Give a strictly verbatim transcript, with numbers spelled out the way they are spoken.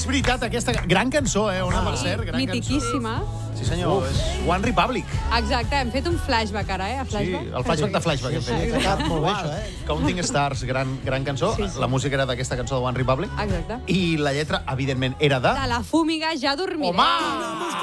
veritat, aquesta gran cançó, eh, Ona Mercè? Gran Mitiquíssima. cançó. Sí, senyor, és One Republic. Exacte, hem fet un flashback ara, eh? A Sí, flashback. el flashback de flashback hem Sí, fet. ha quedat molt bé, això, eh? Counting Stars, gran, gran cançó. Sí, sí. La música era d'aquesta cançó de One Republic. Exacte. I la lletra, evidentment, era de... De la fúmiga ja dormiré. Home!